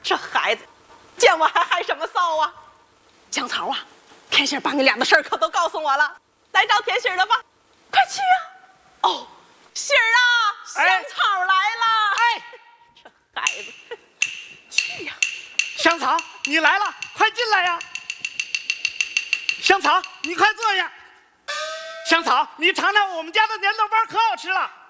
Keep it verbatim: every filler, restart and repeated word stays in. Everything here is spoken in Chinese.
这孩子，见我还害什么臊啊？香草啊，田心把你俩的事儿可都告诉我了，来找田心了吧？快去啊！哦，心儿啊，香草来了！ 哎， 这孩子，去呀！ 香草，你来了，快进来呀！香草，你快坐下。香草，你尝尝我们家的粘豆包，可好吃了。